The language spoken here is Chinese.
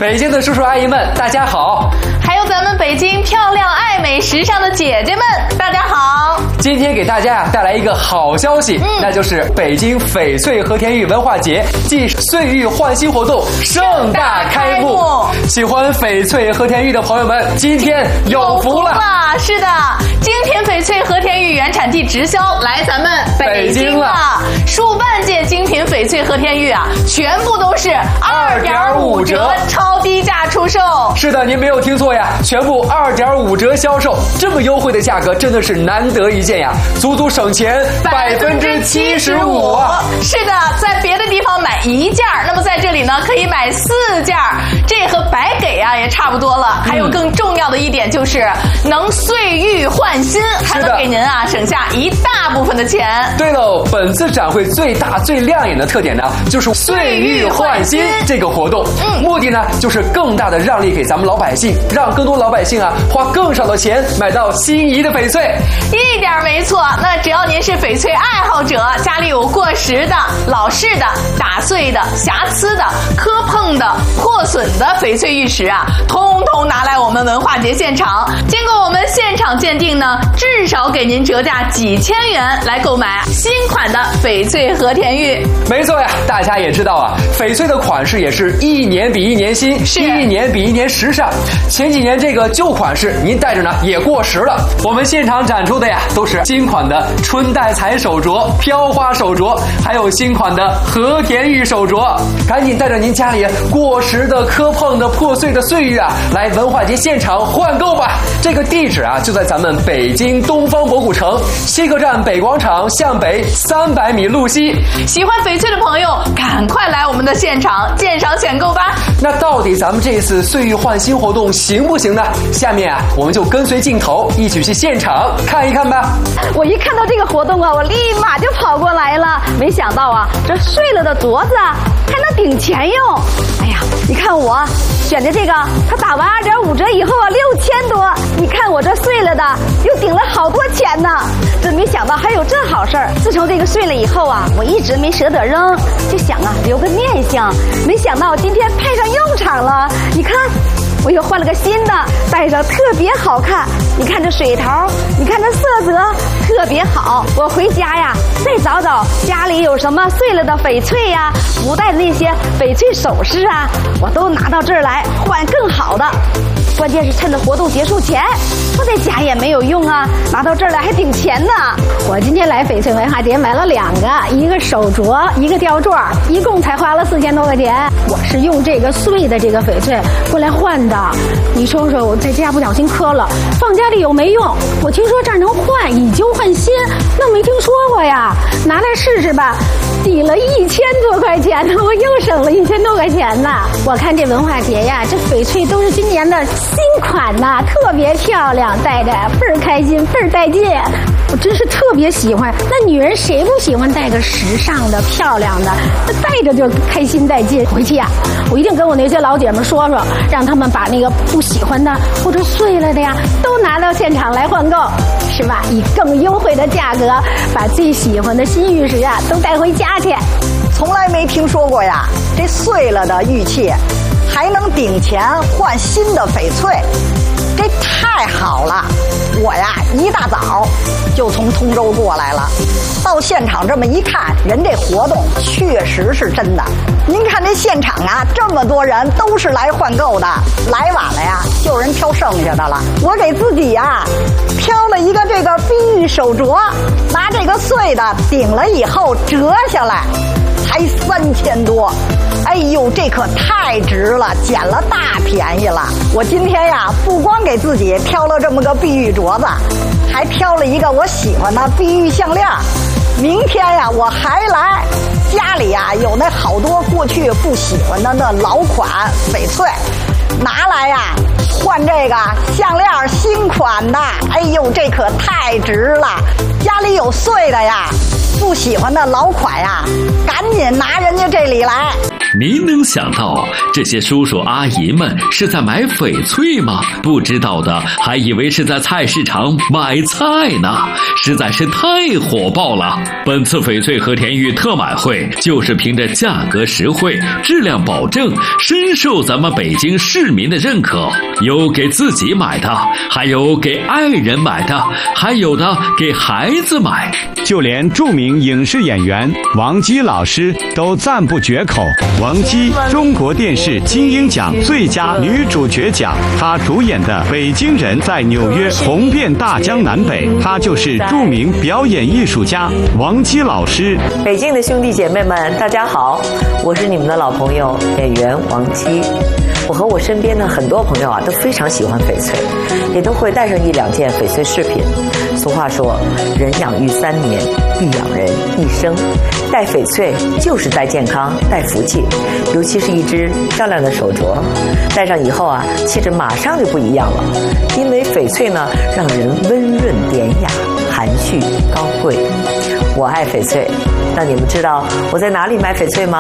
北京的叔叔阿姨们，大家好！ 还有咱们北京漂亮、爱美、时尚的姐姐们，大家好！ 今天给大家带来一个好消息，那就是北京翡翠和田玉文化节暨岁玉焕新活动盛大开幕。喜欢翡翠和田玉的朋友们，今天有福了！ 是的，精品翡翠和田玉原产地直销来咱们北京了，数万件精品翡翠和田玉啊，全部都是2.5折超低价出售。 是的，您没有听错呀，全部2.5折销售，这么优惠的价格真的是难得一见呀，足足省钱75%啊！ 是的，在别的地方买1件，那么在这里呢可以买4件，这和白给啊也差不多了。还有更重要的一点就是能岁玉焕新，还能给您啊省下一大部分的钱。 对喽，本次展会最大最亮眼的特点呢，就是岁玉焕新这个活动，目的呢就是更大的让利给咱们老百姓，让更多老百姓啊花更少的钱买到心仪的翡翠。 一点没错，那只要您是翡翠爱好者，家里有过时的、老式的、打碎的、瑕疵的、磕碰的、破损的翡翠玉石啊，通通拿来我们文化节现场，经过我们现场鉴定呢，至少给您折价几千元来购买新款的翡翠和田玉。 没错呀，大家也知道啊，翡翠的款式也是一年比一年新，一年比一年时尚。前几年这个旧款式您戴着呢也过时了，我们现场展出的呀都是新款的春带彩手镯、飘花手镯，还有新款的和田玉手镯。赶紧带着您家里过时的、磕碰的、破碎的岁玉啊，来文化节现场换购吧。这个地址啊就在咱们北京东方博古城西客站北广场向北300米路西。 喜欢翡翠的朋友，赶快来我们的现场鉴赏选购吧。 那到底咱们这次岁玉焕新活动行不行呢？下面啊，我们就跟随镜头一起去现场看一看吧。 我一看到这个活动啊，我立马就跑过来了。没想到啊，这碎了的镯子还能顶钱用。哎呀，你看我选的这个，它打完2.5折以后啊，6000多。你看我这碎了的，又顶了好多钱呢。这没想到还有这好事儿。自从这个碎了以后啊，我一直没舍得扔，就想啊留个念想。没想到今天派上用场了。你看，我又换了个新的，戴上特别好看。你看这水头，你看这色泽特别好。我回家呀，再找找家里有什么碎了的翡翠呀，不戴的那些翡翠首饰啊，我都拿到这儿来换更好的。关键是趁着活动结束前，我在家也没有用啊，拿到这儿来还顶钱呢。 我今天来翡翠文化节买了2个，一个手镯，一个吊坠，一共才花了4000多块钱。我是用这个碎的这个翡翠过来换的。你说说，我在家不小心磕了，放家里有没用？我听说这儿能换，以旧换新，那没听说过呀。拿来试试吧，抵了1000多块钱呢，我又省了1000多块钱呢。我看这文化节呀，这翡翠都是今年的新款呐，特别漂亮，戴着倍儿开心，倍儿带劲。我真是特别喜欢。那女人谁不喜欢戴个时尚的、漂亮的？那戴着就开心带劲。回去呀，我一定跟我那些老姐们说说，让他们把那个不喜欢的或者碎了的呀，都拿到现场来换购，是吧？以更优惠的价格，把最喜欢的新玉石啊都带回家去。 从来没听说过呀，这碎了的玉器还能顶钱换新的翡翠，这太好了！我呀一大早就从通州过来了，到现场这么一看，人这活动确实是真的。您看这现场啊，这么多人都是来换购的，来晚了呀，就有人挑剩下的了。我给自己呀挑了一个这个碧玉手镯，拿这个碎的顶了以后折下来，才3000多。哎呦，这可太值了，捡了大便宜了。我今天呀，不光给自己挑了这么个碧玉镯子，还挑了一个我喜欢的碧玉项链。明天呀，我还来，家里呀有那好多过去不喜欢的那老款翡翠，拿来呀换这个项链新款的。哎呦，这可太值了！家里有碎的呀，不喜欢的老款呀，赶紧拿人家这里来。 您能想到这些叔叔阿姨们是在买翡翠吗？不知道的还以为是在菜市场买菜呢，实在是太火爆了。本次翡翠和田玉特买会就是凭着价格实惠、质量保证，深受咱们北京市民的认可。有给自己买的，还有给爱人买的，还有的给孩子买。 就连著名影视演员王姬老师都赞不绝口。王姬，中国电视金鹰奖最佳女主角奖，她主演的《北京人》在纽约红遍大江南北。她就是著名表演艺术家王姬老师。 北京的兄弟姐妹们，大家好，我是你们的老朋友演员王姬。我和我身边的很多朋友啊，都非常喜欢翡翠，也都会带上1-2件翡翠饰品。俗话说，人养育3年，玉养人一生。戴翡翠就是带健康、带福气，尤其是一只漂亮的手镯，戴上以后啊，气质马上就不一样了。因为翡翠呢，让人温润典雅、含蓄高贵。我爱翡翠，那你们知道我在哪里买翡翠吗？